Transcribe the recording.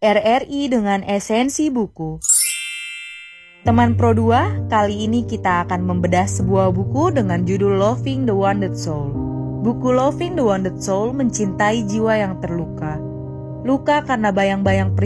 RRI dengan esensi buku. Teman Pro 2, kali ini kita akan membedah sebuah buku dengan judul Loving the Wounded Soul. Buku Loving the Wounded Soul mencintai jiwa yang terluka. Luka karena bayang-bayang